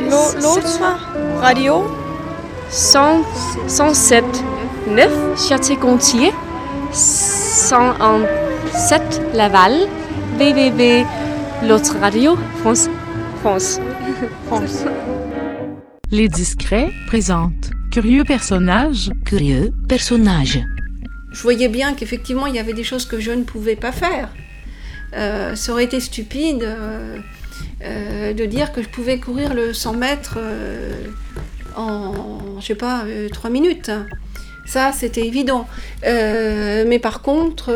L'autre radio 107.9 Château-Gontier, 101.7 Laval, www l'autre radio France. Les Discrets présentent Curieux personnage. Je voyais bien qu'effectivement il y avait des choses que je ne pouvais pas faire. Ça aurait été stupide de dire que je pouvais courir le 100 mètres en, 3 minutes. Ça, c'était évident. Mais par contre,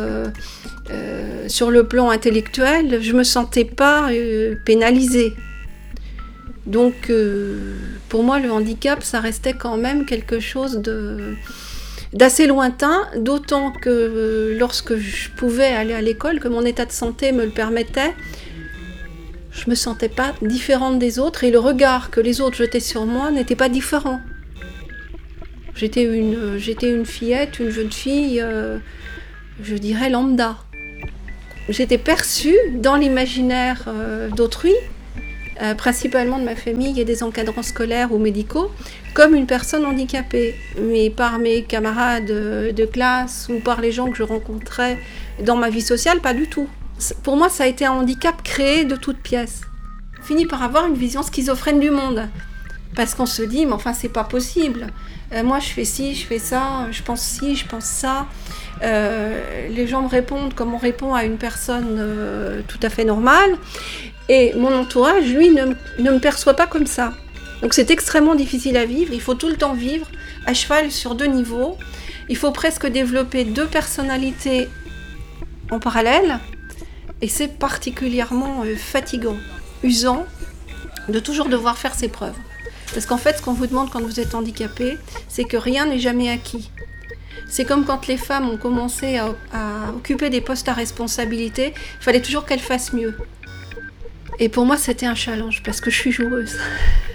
sur le plan intellectuel, je ne me sentais pas pénalisée. Donc, pour moi, le handicap, ça restait quand même quelque chose d'assez lointain, d'autant que lorsque je pouvais aller à l'école, que mon état de santé me le permettait, je ne me sentais pas différente des autres et le regard que les autres jetaient sur moi n'était pas différent. J'étais une fillette, une jeune fille, je dirais lambda. J'étais perçue dans l'imaginaire d'autrui, principalement de ma famille et des encadrants scolaires ou médicaux, comme une personne handicapée. Mais par mes camarades de classe ou par les gens que je rencontrais dans ma vie sociale, pas du tout. Pour moi, ça a été un handicap créé de toutes pièces. Je finis par avoir une vision schizophrène du monde. Parce qu'on se dit, mais enfin, c'est pas possible. Moi, je fais ci, je fais ça, je pense ci, je pense ça. Les gens me répondent comme on répond à une personne tout à fait normale. Et mon entourage, lui, ne me perçoit pas comme ça. Donc c'est extrêmement difficile à vivre. Il faut tout le temps vivre à cheval sur 2 niveaux. Il faut presque développer 2 personnalités en parallèle. Et c'est particulièrement fatigant, usant, de toujours devoir faire ses preuves. Parce qu'en fait, ce qu'on vous demande quand vous êtes handicapé, c'est que rien n'est jamais acquis. C'est comme quand les femmes ont commencé à occuper des postes à responsabilité, il fallait toujours qu'elles fassent mieux. Et pour moi, c'était un challenge, parce que je suis joueuse.